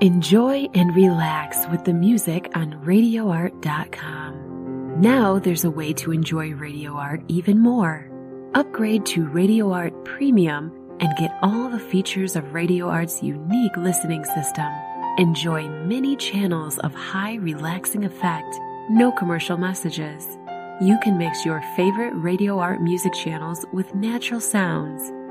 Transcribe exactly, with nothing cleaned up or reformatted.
Enjoy and relax with the music on radio art dot com. Now there's a way to enjoy Radio Art even more. Upgrade to Radio Art Premium and get all the features of Radio Art's unique listening system. Enjoy many channels of high relaxing effect, no commercial messages. You can mix your favorite Radio Art music channels with natural sounds